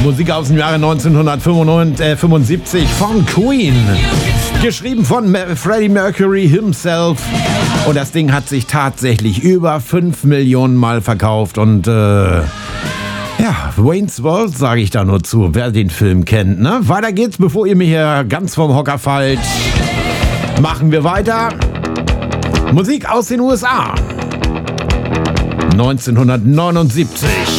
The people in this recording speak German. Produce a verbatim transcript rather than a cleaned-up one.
Musik aus dem Jahre neunzehnhundertfünfundsiebzig von Queen. Geschrieben von Freddie Mercury himself. Und das Ding hat sich tatsächlich über fünf Millionen Mal verkauft. Und äh, ja, Wayne's World sage ich da nur zu, wer den Film kennt. Ne? Weiter geht's, bevor ihr mir hier ganz vom Hocker fallt. Machen wir weiter. Musik aus den U S A. neunzehnhundertneunundsiebzig.